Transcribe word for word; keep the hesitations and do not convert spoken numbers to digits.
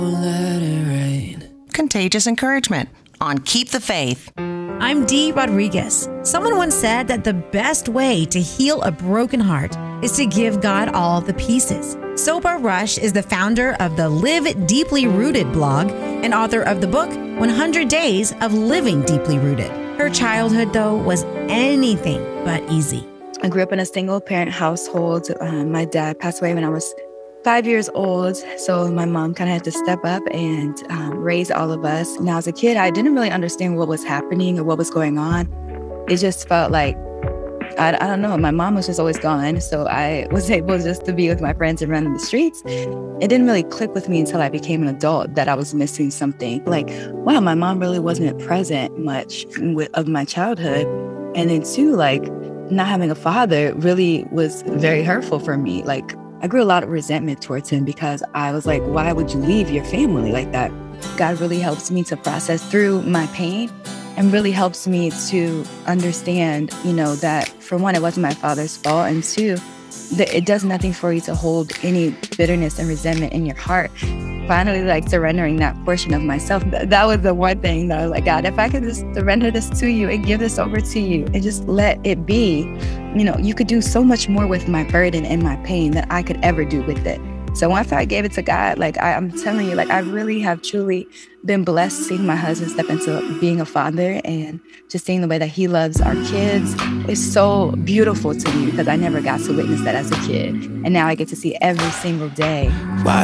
Let it rain. Contagious encouragement on Keep the Faith. I'm Dee Rodriguez. Someone once said that the best way to heal a broken heart is to give God all the pieces. Soba Rush is the founder of the Live Deeply Rooted blog and author of the book one hundred days of Living Deeply Rooted. Her childhood, though, was anything but easy. I grew up in a single-parent household. Uh, my dad passed away when I was five years old, so my mom kind of had to step up and um, raise all of us. Now, as a kid, I didn't really understand what was happening or what was going on. It just felt like, I, I don't know, my mom was just always gone, so I was able just to be with my friends and run in the streets. It didn't really click with me until I became an adult that I was missing something. Like, wow, my mom really wasn't present much with, of my childhood. And then, too, like, not having a father really was very hurtful for me. Like, I grew a lot of resentment towards him because I was like, why would you leave your family like that? God really helps me to process through my pain and really helps me to understand, you know, that for one, it wasn't my father's fault. And two, that it does nothing for you to hold any bitterness and resentment in your heart. Finally, like surrendering that portion of myself. Th- that was the one thing that I was like, God, if I could just surrender this to you and give this over to you and just let it be, you know, you could do so much more with my burden and my pain than I could ever do with it. So once I gave it to God, like I, I'm telling you, like I really have truly been blessed seeing my husband step into being a father and just seeing the way that he loves our kids is so beautiful to me because I never got to witness that as a kid. And now I get to see every single day. Why